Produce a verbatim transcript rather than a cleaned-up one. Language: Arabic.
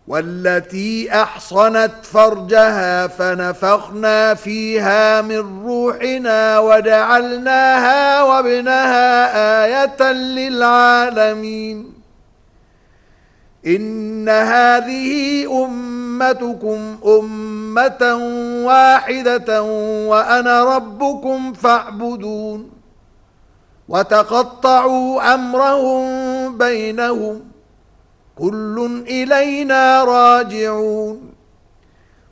والتي أحصنت فرجها فنفخنا فيها من روحنا وجعلناها وابنها آية للعالمين. إن هذه أمتكم أمة واحدة وأنا ربكم فاعبدون. وتقطعوا أمرهم بينهم كل إلينا راجعون.